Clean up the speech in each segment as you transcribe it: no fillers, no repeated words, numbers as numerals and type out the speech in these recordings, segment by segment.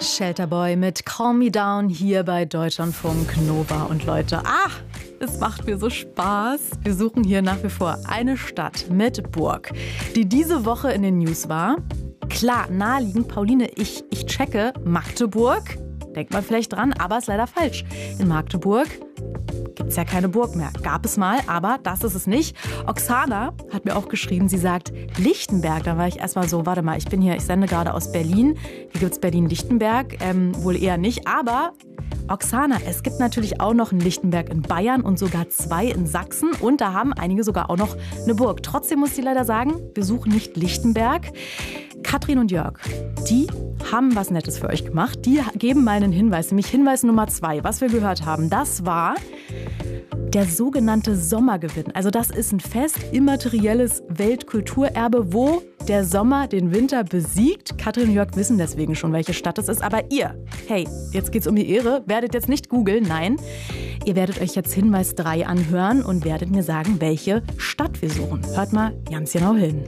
Shelterboy mit Calm Me Down hier bei Deutschlandfunk Nova. Und Leute, es macht mir so Spaß. Wir suchen hier nach wie vor eine Stadt mit Burg, die diese Woche in den News war. Klar, naheliegend, Pauline, ich checke Magdeburg. Denkt man vielleicht dran, aber ist leider falsch. In Magdeburg gibt es ja keine Burg mehr. Gab es mal, aber das ist es nicht. Oksana hat mir auch geschrieben, sie sagt Lichtenberg. Da war ich erstmal so, warte mal, ich sende gerade aus Berlin. Hier gibt es Berlin-Lichtenberg, wohl eher nicht. Aber Oksana, es gibt natürlich auch noch einen Lichtenberg in Bayern und sogar 2 in Sachsen. Und da haben einige sogar auch noch eine Burg. Trotzdem muss ich leider sagen, wir suchen nicht Lichtenberg. Katrin und Jörg, die haben was Nettes für euch gemacht. Die geben meinen Hinweis, nämlich Hinweis Nummer 2. Was wir gehört haben, das war der sogenannte Sommergewinn. Also das ist ein fest immaterielles Weltkulturerbe, wo der Sommer den Winter besiegt. Katrin und Jörg wissen deswegen schon, welche Stadt es ist. Aber ihr, hey, jetzt geht's um die Ehre, werdet jetzt nicht googeln, nein. Ihr werdet euch jetzt Hinweis 3 anhören und werdet mir sagen, welche Stadt wir suchen. Hört mal ganz genau hin.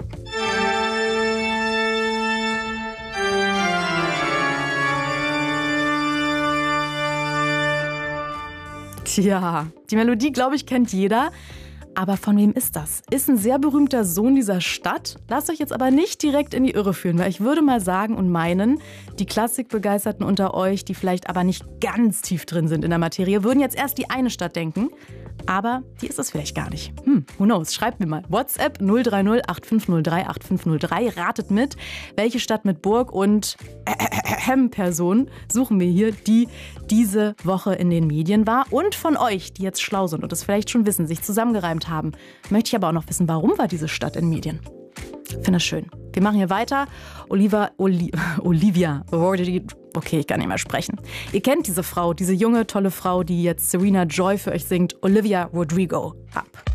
Tja, die Melodie, glaube ich, kennt jeder. Aber von wem ist das? Ist ein sehr berühmter Sohn dieser Stadt. Lasst euch jetzt aber nicht direkt in die Irre führen, weil ich würde mal sagen und meinen, die Klassikbegeisterten unter euch, die vielleicht aber nicht ganz tief drin sind in der Materie, würden jetzt erst die eine Stadt denken. Aber die ist es vielleicht gar nicht. Who knows? Schreibt mir mal. WhatsApp 030 8503 8503. Ratet mit, welche Stadt mit Burg und Person suchen wir hier, die diese Woche in den Medien war. Und von euch, die jetzt schlau sind und es vielleicht schon wissen, sich zusammengereimt haben, möchte ich aber auch noch wissen, warum war diese Stadt in Medien? Ich finde das schön. Wir machen hier weiter. Olivia Rodrigo. Okay, ich kann nicht mehr sprechen. Ihr kennt diese Frau, diese junge, tolle Frau, die jetzt Serena Joy für euch singt. Olivia Rodrigo. Ab.